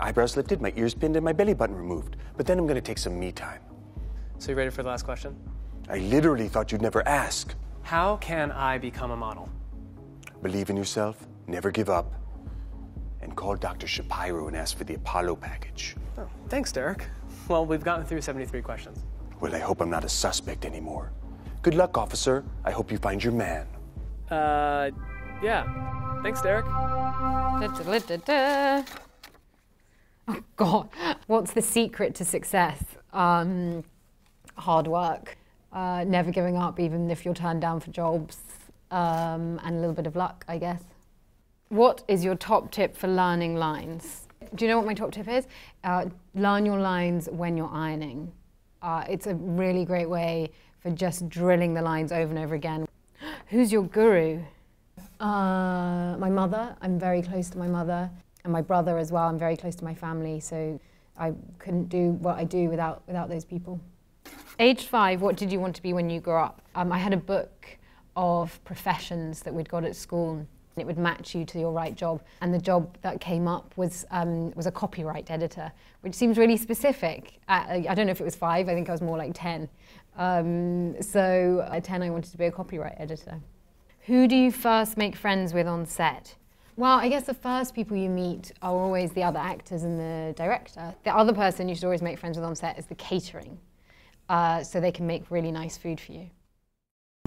eyebrows lifted, my ears pinned, and my belly button removed. But then I'm gonna take some me time. So you ready for the last question? I literally thought you'd never ask. How can I become a model? Believe in yourself, never give up, and call Dr. Shapiro and ask for the Apollo package. Oh, thanks, Derek. Well, we've gotten through 73 questions. Well, I hope I'm not a suspect anymore. Good luck, officer. I hope you find your man. Yeah. Thanks, Derek. Da-da-da-da-da. Oh, God. What's the secret to success? Hard work. Never giving up, even if you're turned down for jobs. And a little bit of luck, I guess. What is your top tip for learning lines? Do you know what my top tip is? Learn your lines when you're ironing. It's a really great way for just drilling the lines over and over again. Who's your guru? My mother. I'm very close to my mother. And my brother as well. I'm very close to my family, so I couldn't do what I do without those people. Age 5, what did you want to be when you grew up? I had a book of professions that we'd got at school. It would match you to your right job. And the job that came up was a copyright editor, which seems really specific. I don't know if it was 5, I think I was more like 10. So at 10 I wanted to be a copyright editor. Who do you first make friends with on set? Well, I guess the first people you meet are always the other actors and the director. The other person you should always make friends with on set is the catering, so they can make really nice food for you.